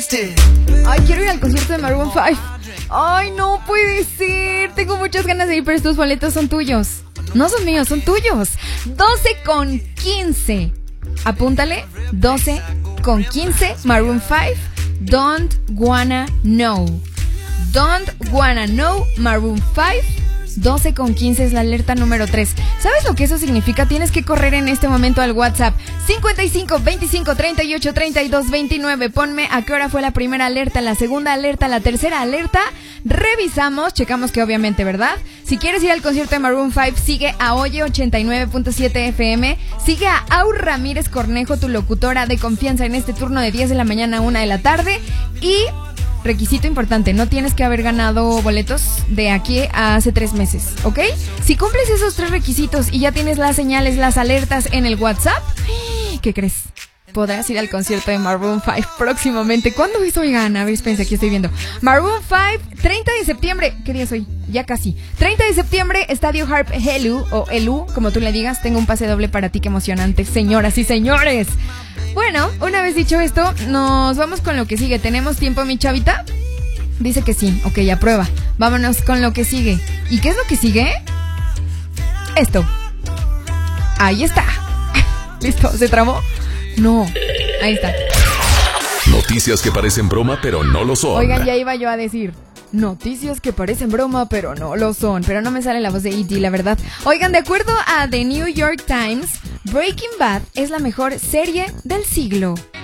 Ay, quiero ir al concierto de Maroon 5. Ay, no puede ser. Tengo muchas ganas de ir, pero estos boletos son tuyos. No son míos, son tuyos. 12:15. Apúntale. 12:15. Maroon 5. Don't Wanna Know. Don't Wanna Know. Maroon 5. 12:15 es la alerta número 3. ¿Sabes lo que eso significa? Tienes que correr en este momento al WhatsApp 55 25 38 32 29. Ponme a qué hora fue la primera alerta, la segunda alerta, la tercera alerta. Revisamos, checamos que obviamente, ¿verdad? Si quieres ir al concierto de Maroon 5, sigue a Oye 89.7 FM. Sigue a Aur Ramírez Cornejo, tu locutora de confianza en este turno de 10 de la mañana a 1 de la tarde. Y requisito importante, no tienes que haber ganado boletos de aquí a hace 3 meses, ¿ok? Si cumples esos 3 requisitos y ya tienes las señales, las alertas en el WhatsApp, ¿qué crees? Podrás ir al concierto de Maroon 5 próximamente. ¿Cuándo es, oigan? A ver, espérense, aquí estoy viendo. Maroon 5, 30 de septiembre. ¿Qué día es hoy? Ya casi. 30 de septiembre, Estadio Harp Helu, o Elu, como tú le digas. Tengo un pase doble para ti, qué emocionante, señoras y señores. Bueno, una vez dicho esto, nos vamos con lo que sigue. ¿Tenemos tiempo, mi chavita? Dice que sí. Ok, aprueba. Vámonos con lo que sigue. ¿Y qué es lo que sigue? Esto. Ahí está. ¿Listo? ¿Se trabó? No, ahí está. Noticias que parecen broma, pero no lo son. Oigan, ya iba yo a decir noticias que parecen broma, pero no lo son. Pero no me sale la voz de E.T., la verdad. Oigan, de acuerdo a The New York Times, Breaking Bad es la mejor serie del siglo.